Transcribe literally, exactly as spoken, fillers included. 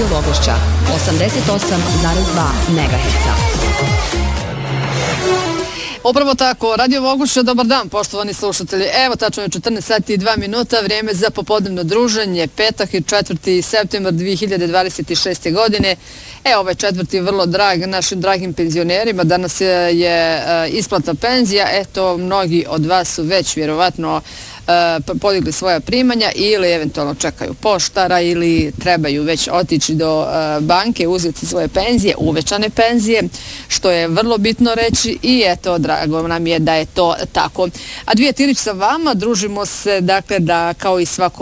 Radio Logošća, osamdeset osam zarez dva megaherca. Upravo tako, Radio Logošća, dobar dan, poštovani slušatelji. Evo, tačno je četrnaest sati i dva minuta, vrijeme za popodnevno druženje, petak i četvrti septembar dvije hiljade dvadeset šeste. godine. E, ovaj četvrti je vrlo drag našim dragim penzionerima. Danas je isplata penzija. Eto, mnogi od vas su već vjerovatno podigli svoja primanja ili eventualno čekaju poštara ili trebaju već otići do banke, uzeti svoje penzije, uvećane penzije, što je vrlo bitno reći i eto, drago nam je da je to tako. A Dvije Tilić sa vama, družimo se, dakle, da kao i svako